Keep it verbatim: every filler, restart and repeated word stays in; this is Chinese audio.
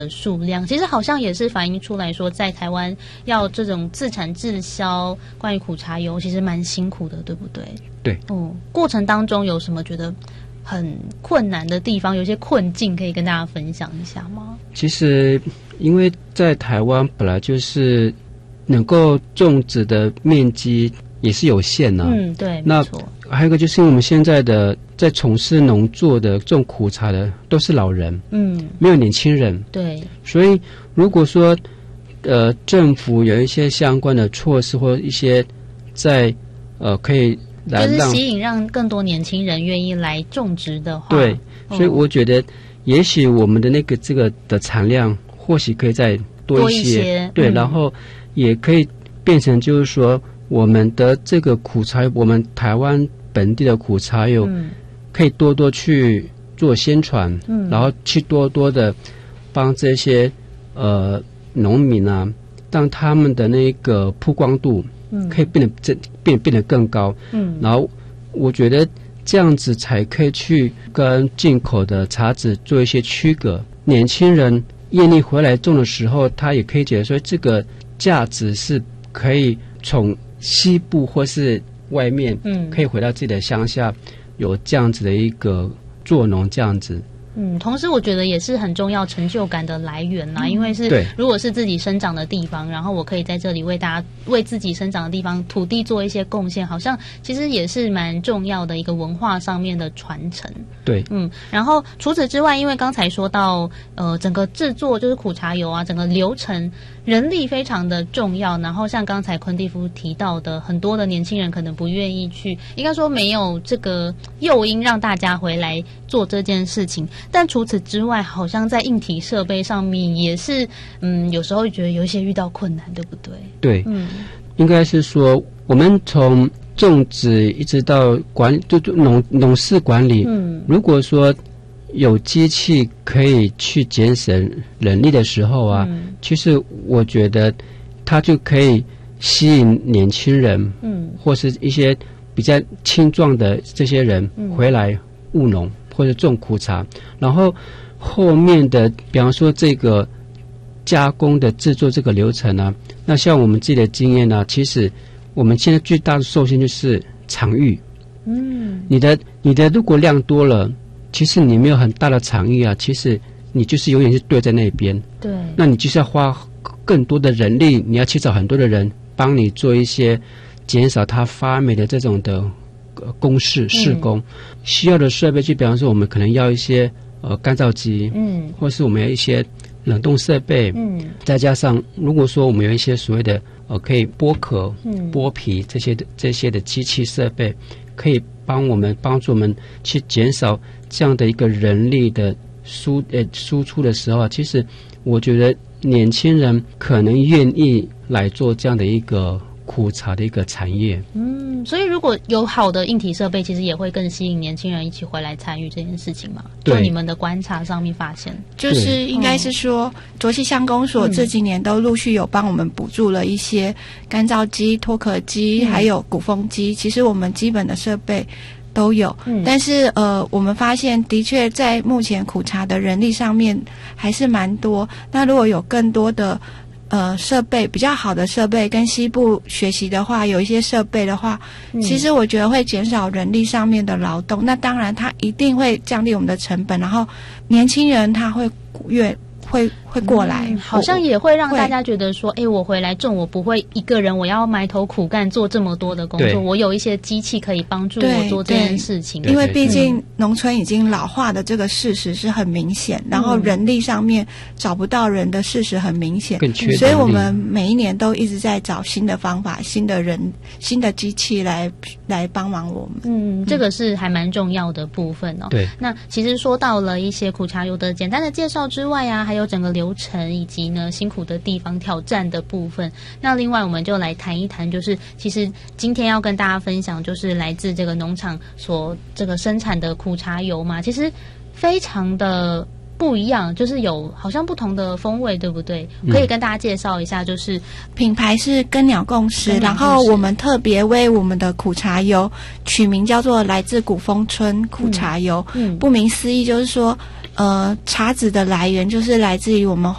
数量，其实好像也是反映出来说，在台湾要这种自产自销关于苦茶油，其实蛮辛苦的，对不对？ 对。 哦，过程当中有什么觉得很困难的地方，有些困境可以跟大家分享一下吗？ 其实，因为在台湾本来就是能够种植的面积也是有限啊。 嗯，对， 那没错。 还有一个就是我们现在的在从事农作的种苦茶的都是老人， 嗯， 没有年轻人。 对， 所以如果说呃政府有一些相关的措施或一些在呃可以来让就是吸引让更多年轻人愿意来种植的话， 对， 嗯、 所以我觉得也许我们的那个这个的产量或许可以再多一些， 多一些对、 嗯， 然后也可以变成就是说我们的这个苦茶，我们台湾本地的苦茶油， 嗯， 可以多多去做宣传， 嗯， 然后去多多的帮这些呃农民啊，让他们的那个曝光度，嗯，可以变得这变变得更高，嗯，然后我觉得这样子才可以去跟进口的茶籽做一些区隔。年轻人愿意回来种的时候，他也可以觉得说这个价值是可以从西部或是外面，嗯，可以回到自己的乡下，有这样子的一个做农这样子。 嗯，同时我觉得也是很重要成就感的来源啦，因为是如果是自己生长的地方，然后我可以在这里为大家为自己生长的地方土地做一些贡献，好像其实也是蛮重要的一个文化上面的传承。 对， 嗯，然后除此之外，因为刚才说到呃整个制作就是苦茶油啊，整个流程人力非常的重要，然后像刚才昆蒂夫提到的，很多的年轻人可能不愿意去，应该说没有这个诱因让大家回来做这件事情。但除此之外，好像在硬体设备上面也是，嗯，有时候觉得有一些遇到困难，对不对？ 对， 嗯， 应该是说我们从种植一直到管就农农事管理，嗯，如果说有机器可以去节省人力的时候啊，嗯，其实我觉得它就可以吸引年轻人，嗯，或是一些比较青壮的这些人回来务农。嗯，或者种苦茶，然后后面的比方说这个加工的制作这个流程啊，那像我们自己的经验啊，其实我们现在最大的受限就是场域。嗯，你的你的如果量多了，其实你没有很大的场域啊，其实你就是永远是堆在那边。 对， 那你就是要花更多的人力，你要去找很多的人帮你做一些减少它发霉的这种的公事施工，嗯，需要的设备就比方说我们可能要一些呃干燥机，嗯，或是我们有一些冷冻设备，嗯，再加上如果说我们有一些所谓的呃可以剥壳、嗯、剥皮这些的这些的机器设备，可以帮我们帮助我们去减少这样的一个人力的输呃输出的时候啊，其实我觉得年轻人可能愿意来做这样的一个苦茶的一个产业。 嗯，所以如果有好的硬体设备，其实也会更吸引年轻人一起回来参与这件事情嘛。 对， 就你们的观察上面发现， 就是应该是说卓溪乡公所这几年都陆续有帮我们补助了一些干燥机、脱壳机，嗯，还有鼓风机。其实我们基本的设备都有，嗯，但是呃，我们发现的确在目前苦茶的人力上面还是蛮多。那如果有更多的呃，设备比较好的设备，跟西部学习的话，有一些设备的话，嗯，其实我觉得会减少人力上面的劳动。那当然，它一定会降低我们的成本，然后年轻人他会越会会过来， 嗯，好像也会让大家觉得说，哎，我回来种，我不会一个人，我要埋头苦干做这么多的工作，我有一些机器可以帮助我做这件事情。 因为毕竟农村已经老化的这个事实是很明显，嗯，然后人力上面找不到人的事实很明显， 更缺人力， 所以我们每一年都一直在找新的方法、新的人、新的机器来来帮忙我们。 嗯，这个是还蛮重要的部分哦。 对， 那其实说到了一些苦茶油的简单的介绍之外啊，还有整个流程以及呢辛苦的地方、挑战的部分。那另外我们就来谈一谈，就是其实今天要跟大家分享，就是来自这个农场所这个生产的苦茶油嘛，其实非常的不一样，就是有好像不同的风味，对不对？可以跟大家介绍一下，就是品牌是根鸟共识，然后我们特别为我们的苦茶油取名叫做来自古风村苦茶油。嗯，嗯，不明思义就是说呃茶籽的来源就是来自于我们